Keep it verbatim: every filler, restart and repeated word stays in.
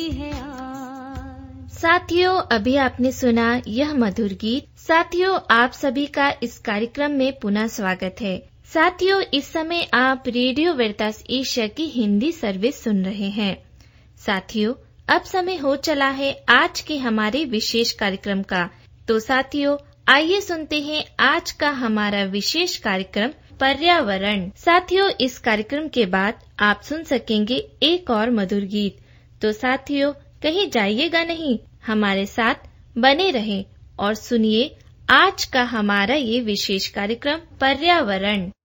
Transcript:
है आज। साथियों, अभी आपने सुना यह मधुर गीत। साथियों, आप सभी का इस कार्यक्रम में पुनः स्वागत है। साथियों, इस समय आप रेडियो वेरितास एशिया की हिंदी सर्विस सुन रहे हैं। साथियों, अब समय हो चला है आज के हमारे विशेष कार्यक्रम का। तो साथियों, आइए सुनते हैं आज का हमारा विशेष कार्यक्रम पर्यावरण। साथियों, इस कार्यक्रम के बाद आप सुन सकेंगे एक और मधुर गीत। तो साथियों, कहीं जाइएगा नहीं, हमारे साथ बने रहें और सुनिए आज का हमारा ये विशेष कार्यक्रम पर्यावरण।